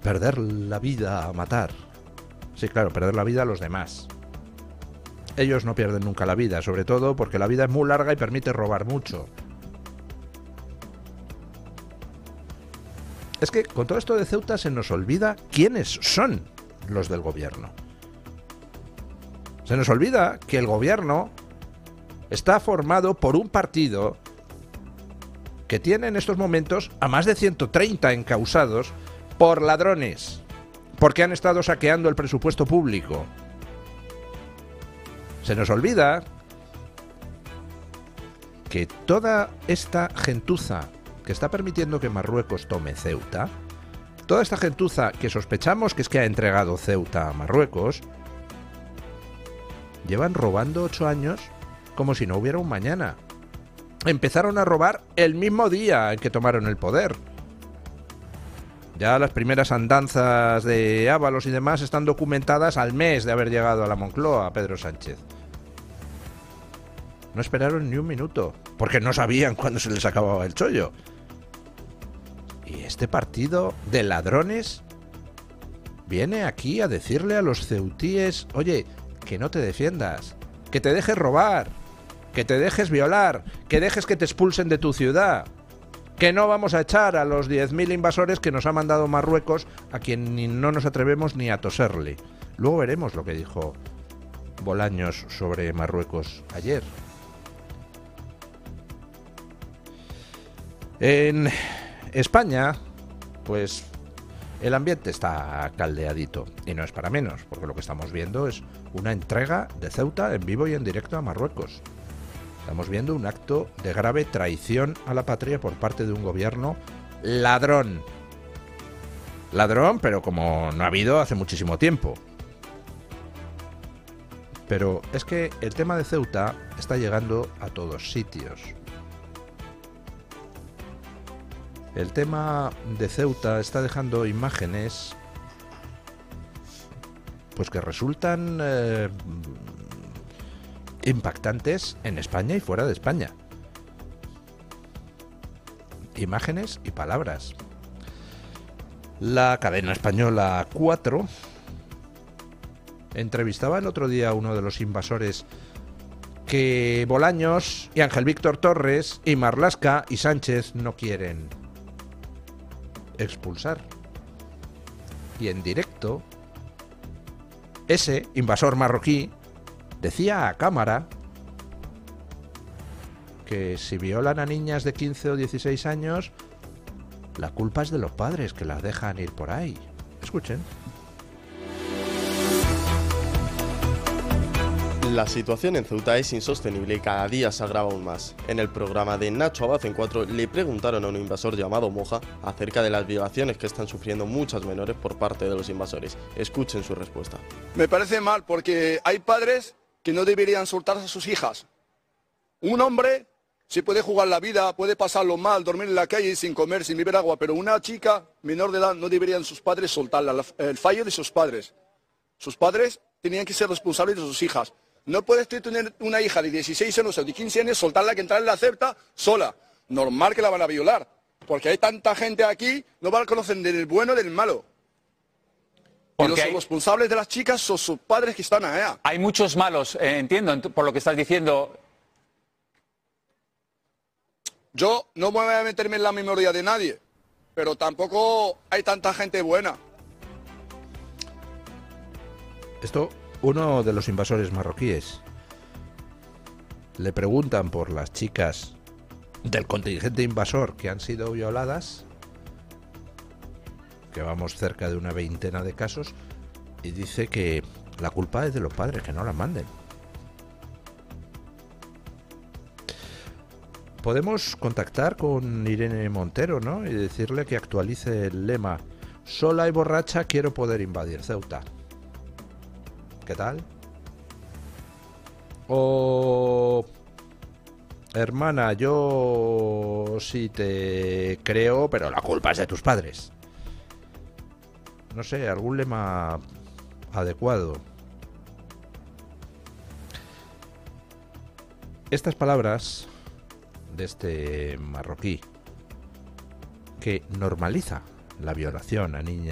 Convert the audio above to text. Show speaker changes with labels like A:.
A: perder la vida a matar. Sí, claro, perder la vida a los demás. Ellos no pierden nunca la vida, sobre todo porque la vida es muy larga y permite robar mucho. Es que con todo esto de Ceuta se nos olvida quiénes son los del gobierno. Se nos olvida que el gobierno está formado por un partido que tiene en estos momentos a más de 130 encausados por ladrones, porque han estado saqueando el presupuesto público. Se nos olvida que toda esta gentuza que está permitiendo que Marruecos tome Ceuta, toda esta gentuza que sospechamos que es que ha entregado Ceuta a Marruecos, llevan robando 8 años como si no hubiera un mañana. Empezaron a robar el mismo día en que tomaron el poder. Ya las primeras andanzas de Ábalos y demás están documentadas al mes de haber llegado a la Moncloa, Pedro Sánchez. No esperaron ni un minuto, porque no sabían cuándo se les acababa el chollo. Y este partido de ladrones viene aquí a decirle a los ceutíes: oye, que no te defiendas, que te dejes robar, que te dejes violar, que dejes que te expulsen de tu ciudad, que no vamos a echar a los 10.000 invasores que nos ha mandado Marruecos, a quien no nos atrevemos ni a toserle. Luego veremos lo que dijo Bolaños sobre Marruecos ayer. En España, pues el ambiente está caldeadito, y no es para menos, porque lo que estamos viendo es una entrega de Ceuta en vivo y en directo a Marruecos. Estamos viendo un acto de grave traición a la patria por parte de un gobierno ladrón. Ladrón, pero como no ha habido hace muchísimo tiempo. Pero es que el tema de Ceuta está llegando a todos sitios. El tema de Ceuta está dejando imágenes pues que resultan impactantes en España y fuera de España. Imágenes y palabras. La cadena española 4 entrevistaba el otro día a uno de los invasores que Bolaños y Ángel Víctor Torres y Marlaska y Sánchez no quieren expulsar. Y en directo, ese invasor marroquí decía a cámara que si violan a niñas de 15 o 16 años, la culpa es de los padres que las dejan ir por ahí. Escuchen.
B: La situación en Ceuta es insostenible y cada día se agrava aún más. En el programa de Nacho Abad en 4 le preguntaron a un invasor llamado Moja acerca de las violaciones que están sufriendo muchas menores por parte de los invasores. Escuchen su respuesta.
C: Me parece mal porque hay padres que no deberían soltar a sus hijas. Un hombre se puede jugar la vida, puede pasarlo mal, dormir en la calle sin comer, sin beber agua, pero una chica menor de edad no deberían sus padres soltarla. El fallo de sus padres. Sus padres tenían que ser responsables de sus hijas. No puedes tener una hija de 16 años o de 15 años, soltarla que entrar en la Ceuta sola. Normal que la van a violar. Porque hay tanta gente aquí, no van a conocer del bueno del malo. Y los responsables de las chicas son sus padres que están allá.
D: Hay muchos malos, entiendo, por lo que estás diciendo.
C: Yo no me voy a meterme en la memoria de nadie, pero tampoco hay tanta gente buena.
A: Esto, uno de los invasores marroquíes le preguntan por las chicas del contingente invasor que han sido violadas, que vamos cerca de una veintena de casos, y dice que la culpa es de los padres, que no las manden. Podemos contactar con Irene Montero, ¿no? Y decirle que actualice el lema: sola y borracha quiero poder invadir Ceuta. ¿Qué tal? O hermana, yo sí te creo, pero la culpa es de tus padres. No sé, algún lema adecuado. Estas palabras de este marroquí que normaliza la violación a niñas